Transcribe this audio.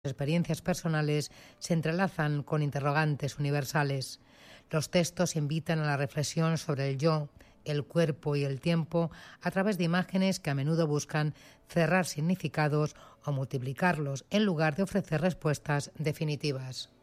experiencias personales se entrelazan con interrogantes universales. Los textos invitan a la reflexión sobre el yo, el cuerpo y el tiempo a través de imágenes que a menudo buscan cerrar significados o multiplicarlos en lugar de ofrecer respuestas definitivas.